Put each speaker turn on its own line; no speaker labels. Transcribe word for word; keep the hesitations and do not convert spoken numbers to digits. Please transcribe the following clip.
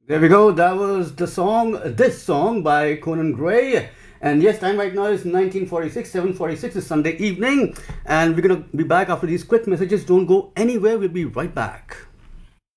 There we go. That was the song, this song by Conan Gray. And yes, time right now is nineteen forty-six, seven forty-six is Sunday evening. And we're going to be back after these quick messages. Don't go anywhere. We'll be right back.